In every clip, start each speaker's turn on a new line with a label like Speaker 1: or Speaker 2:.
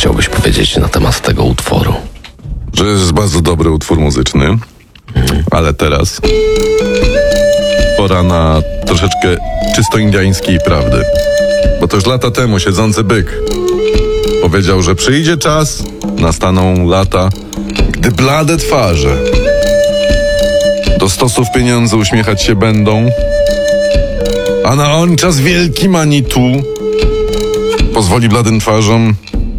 Speaker 1: chciałbyś powiedzieć na temat tego utworu?
Speaker 2: Że jest bardzo dobry utwór muzyczny, ale teraz pora na troszeczkę czysto indyjskiej prawdy. Bo to już lata temu siedzący byk powiedział, że przyjdzie czas, nastaną lata, gdy blade twarze do stosów pieniędzy uśmiechać się będą, a na on czas wielki Manitu pozwoli bladym twarzom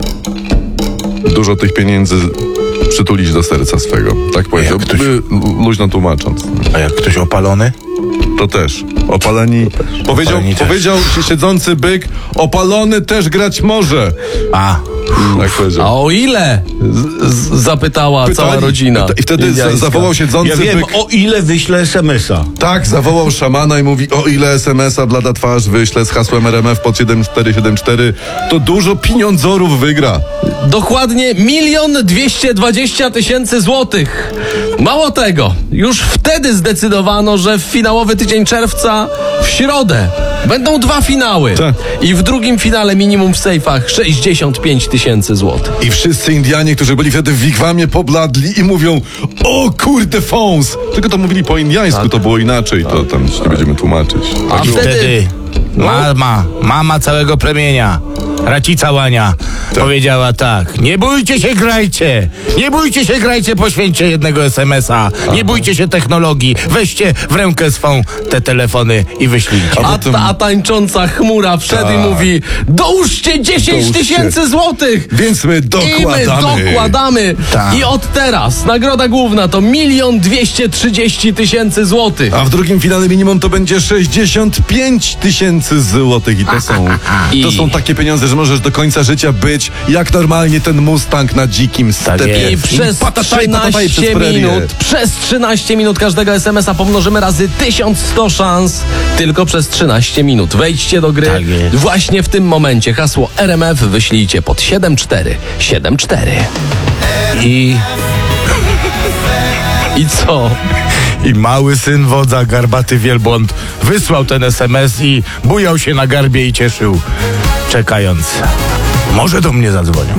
Speaker 2: dużo tych pieniędzy przytulić do serca swego. Tak powiedział, luźno tłumacząc.
Speaker 3: A jak ktoś opalony?
Speaker 2: To też. Opaleni. Powiedział siedzący byk, opalony też grać może. Tak powiedział.
Speaker 1: A o ile? Zapytała cała rodzina.
Speaker 2: I wtedy zawołał siedzący byk.
Speaker 3: O ile wyślę SMS-a.
Speaker 2: Tak, zawołał szamana i mówi, o ile SMS-a blada twarz wyślę z hasłem RMF pod 7474, to dużo pieniądzorów wygra.
Speaker 1: Dokładnie 1 220 000 złotych. Mało tego, już wtedy zdecydowano, że w finałowy tydzień czerwca w środę będą 2 finały.
Speaker 2: Tak.
Speaker 1: I w drugim finale minimum w sejfach 65 000 złotych.
Speaker 2: I wszyscy Indianie, którzy byli wtedy w wigwamie, pobladli i mówią, o kurde fons. Tylko to mówili po indiańsku, to było inaczej, to tam nie będziemy tłumaczyć.
Speaker 1: A wtedy
Speaker 3: Mama całego plemienia, Racica Łania, powiedziała tak: nie bójcie się, grajcie, poświęćcie jednego SMS-a, nie bójcie się technologii, weźcie w rękę swą te telefony i wyślijcie.
Speaker 1: A tańcząca chmura wszedł i mówi, dołóżcie 10 000 złotych.
Speaker 2: Więc my dokładamy.
Speaker 1: I my dokładamy. I od teraz nagroda główna to 1 230 000 złotych.
Speaker 2: A w drugim finale minimum to będzie 65 000 złotych. I to są takie pieniądze, że możesz do końca życia być jak normalnie ten Mustang na dzikim stepie.
Speaker 1: I przez 13 minut każdego SMS-a pomnożymy razy 1100 szans tylko przez 13 minut. Wejdźcie do gry właśnie w tym momencie. Hasło RMF wyślijcie pod 7474. I co?
Speaker 3: I mały syn wodza, garbaty wielbłąd, wysłał ten SMS i bujał się na garbie i cieszył, czekając. Może do mnie zadzwonią.